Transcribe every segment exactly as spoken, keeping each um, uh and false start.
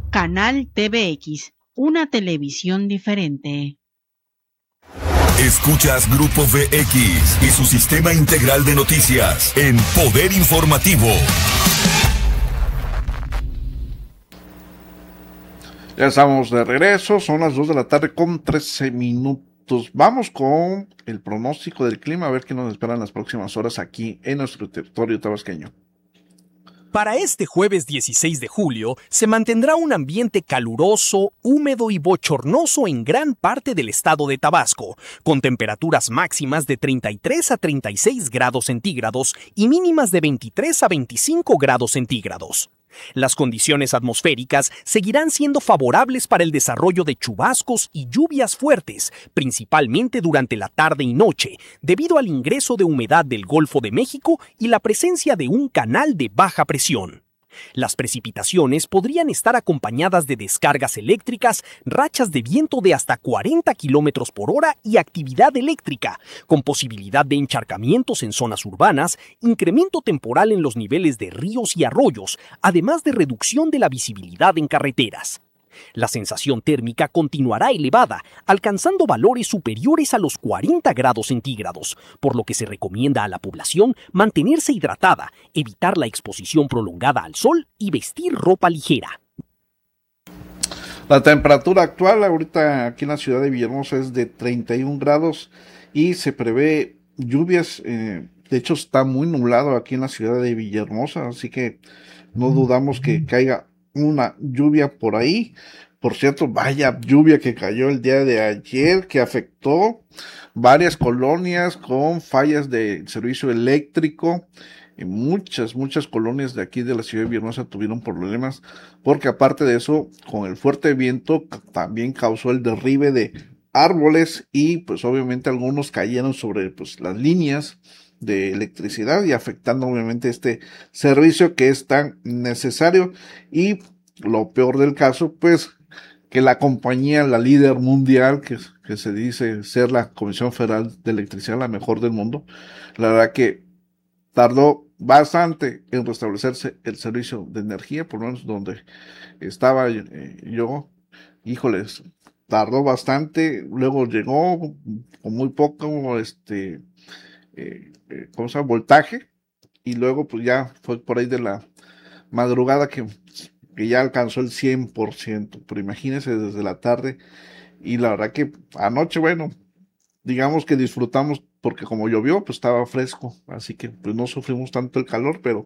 Canal T V X, una televisión diferente. Escuchas Grupo V X y su sistema integral de noticias en Poder Informativo. Ya estamos de regreso, son las dos de la tarde con trece minutos. Vamos con el pronóstico del clima, a ver qué nos esperan las próximas horas aquí en nuestro territorio tabasqueño. Para este jueves dieciséis de julio, se mantendrá un ambiente caluroso, húmedo y bochornoso en gran parte del estado de Tabasco, con temperaturas máximas de treinta y tres a treinta y seis grados centígrados y mínimas de veintitrés a veinticinco grados centígrados. Las condiciones atmosféricas seguirán siendo favorables para el desarrollo de chubascos y lluvias fuertes, principalmente durante la tarde y noche, debido al ingreso de humedad del Golfo de México y la presencia de un canal de baja presión. Las precipitaciones podrían estar acompañadas de descargas eléctricas, rachas de viento de hasta cuarenta kilómetros por hora y actividad eléctrica, con posibilidad de encharcamientos en zonas urbanas, incremento temporal en los niveles de ríos y arroyos, además de reducción de la visibilidad en carreteras. La sensación térmica continuará elevada, alcanzando valores superiores a los cuarenta grados centígrados, por lo que se recomienda a la población mantenerse hidratada, evitar la exposición prolongada al sol y vestir ropa ligera. La temperatura actual ahorita aquí en la ciudad de Villahermosa es de treinta y un grados y se prevé lluvias. Eh, de hecho está muy nublado aquí en la ciudad de Villahermosa, así que no dudamos que caiga una lluvia por ahí. Por cierto, vaya lluvia que cayó el día de ayer, que afectó varias colonias con fallas de servicio eléctrico. Y muchas, muchas colonias de aquí de la ciudad de Villahermosa tuvieron problemas, porque aparte de eso, con el fuerte viento también causó el derribe de árboles y pues obviamente algunos cayeron sobre pues las líneas de electricidad y afectando obviamente este servicio que es tan necesario. Y lo peor del caso, pues que la compañía, la líder mundial, que, que se dice ser la Comisión Federal de Electricidad, la mejor del mundo, la verdad que tardó bastante en restablecerse el servicio de energía, por lo menos donde estaba eh, yo, híjoles, tardó bastante, luego llegó con muy poco, este, eh, eh, ¿cómo se llama? Voltaje, y luego pues ya fue por ahí de la madrugada que, que ya alcanzó el cien por ciento, pero imagínense desde la tarde, y la verdad que anoche, bueno, digamos que disfrutamos porque como llovió, pues estaba fresco, así que pues no sufrimos tanto el calor, pero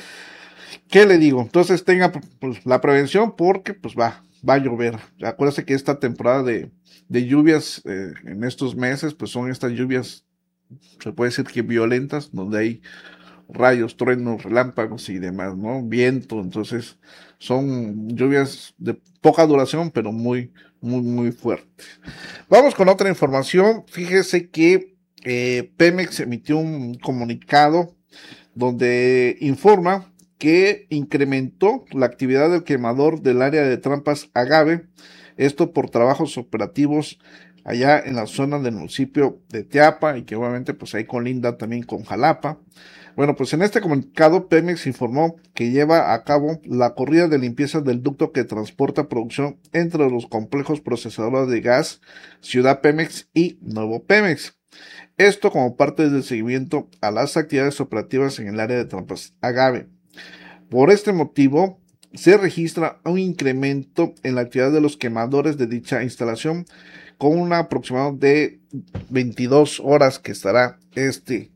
¿qué le digo? Entonces tenga pues la prevención porque pues va, va a llover. Acuérdese que esta temporada de, de lluvias eh, en estos meses, pues son estas lluvias, se puede decir que violentas, donde hay rayos, truenos, relámpagos y demás, ¿no? Viento, entonces son lluvias de poca duración, pero muy, muy, muy fuertes. Vamos con otra información. Fíjese que eh, Pemex emitió un comunicado donde informa que incrementó la actividad del quemador del área de Trampas Agave, esto por trabajos operativos allá en la zona del municipio de Teapa y que obviamente pues ahí colinda también con Jalapa. Bueno, pues en este comunicado Pemex informó que lleva a cabo la corrida de limpieza del ducto que transporta producción entre los complejos procesadores de gas Ciudad Pemex y Nuevo Pemex. Esto como parte del seguimiento a las actividades operativas en el área de Trampas Agave. Por este motivo, se registra un incremento en la actividad de los quemadores de dicha instalación con un aproximado de veintidós horas que estará este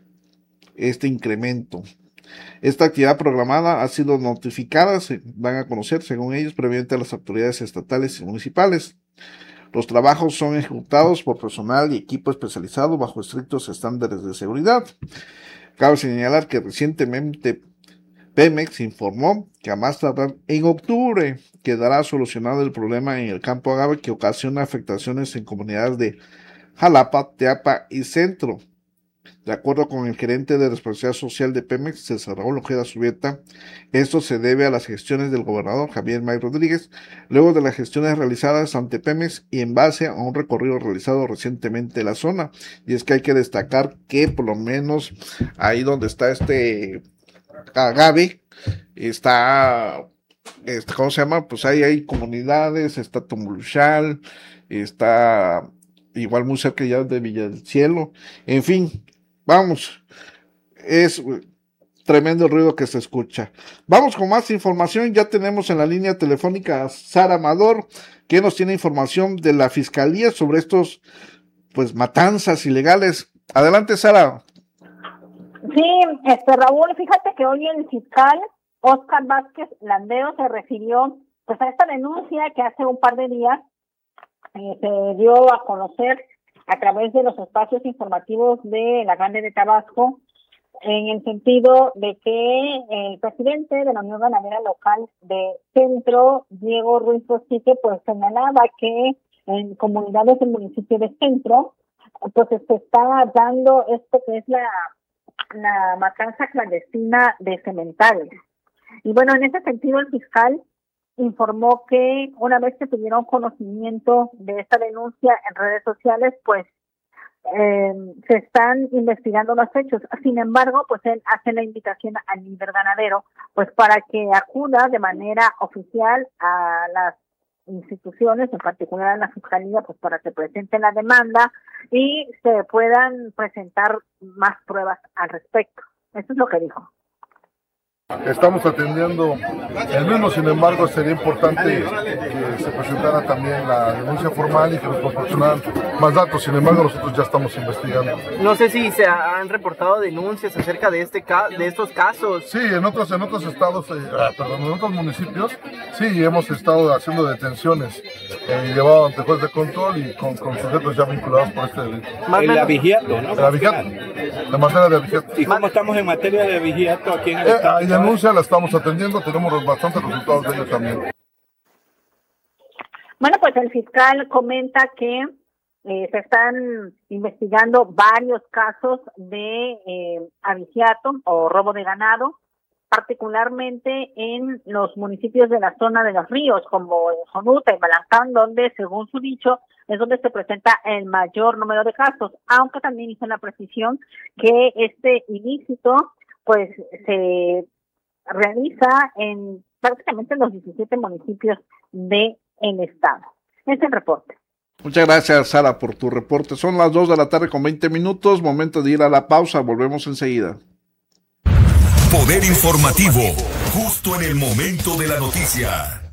este incremento. Esta actividad programada ha sido notificada, se van a conocer, según ellos, previamente a las autoridades estatales y municipales. Los trabajos son ejecutados por personal y equipo especializado bajo estrictos estándares de seguridad. Cabe señalar que recientemente Pemex informó que a más tardar en octubre quedará solucionado el problema en el campo Agave que ocasiona afectaciones en comunidades de Jalapa, Teapa y Centro. De acuerdo con el gerente de responsabilidad social de Pemex, César Raúl Ojeda Subieta, esto se debe a las gestiones del gobernador Javier May Rodríguez, luego de las gestiones realizadas ante Pemex y en base a un recorrido realizado recientemente en la zona. Y es que hay que destacar que por lo menos ahí donde está este Agave, está este, ¿cómo se llama? Pues ahí hay comunidades, está Tomuluchal, está igual muy cerca ya de Villa del Cielo, en fin, vamos, es tremendo el ruido que se escucha. Vamos con más información, ya tenemos en la línea telefónica a Sara Amador, que nos tiene información de la Fiscalía sobre estos, pues, matanzas ilegales. Adelante, Sara. Sí, este Raúl, fíjate que hoy el fiscal Óscar Vázquez Landero se refirió pues a esta denuncia que hace un par de días eh, se dio a conocer a través de los espacios informativos de la Grande de Tabasco, en el sentido de que el presidente de la Unión Ganadera Local de Centro, Diego Ruiz Rosique, pues señalaba que en comunidades del municipio de Centro, pues se está dando esto que es la, la matanza clandestina de sementales. Y bueno, en ese sentido el fiscal informó que una vez que tuvieron conocimiento de esta denuncia en redes sociales, pues Eh, se están investigando los hechos. Sin embargo, pues él hace la invitación al líder ganadero pues para que acuda de manera oficial a las instituciones, en particular a la Fiscalía, pues para que presenten la demanda y se puedan presentar más pruebas al respecto. Eso es lo que dijo. Estamos atendiendo el mismo, sin embargo, sería importante que se presentara también la denuncia formal y que nos proporcionaran más datos. Sin embargo, nosotros ya estamos investigando. No sé si se han reportado denuncias acerca de este ca- de estos casos. Sí, en otros en otros estados, eh, perdón, en otros municipios, sí, hemos estado haciendo detenciones eh, llevado ante juez de control y con, con sujetos ya vinculados por este delito. El abigeato, ¿no? El abigeato, la materia de abigeato. ¿Y cómo estamos en materia de abigeato aquí en el eh, estado? Hay denuncia, la estamos atendiendo, tenemos bastantes resultados de ello también. Bueno, pues el fiscal comenta que eh, se están investigando varios casos de eh, abigeato o robo de ganado, particularmente en los municipios de la zona de los ríos, como en Jonuta y Balancán, donde, según su dicho, es donde se presenta el mayor número de casos, aunque también hizo la precisión que este ilícito, pues, se realiza en prácticamente los diecisiete municipios del estado. Es el reporte. Muchas gracias, Sara, por tu reporte. Son las dos de la tarde con veinte minutos, momento de ir a la pausa, volvemos enseguida. Poder informativo, justo en el momento de la noticia.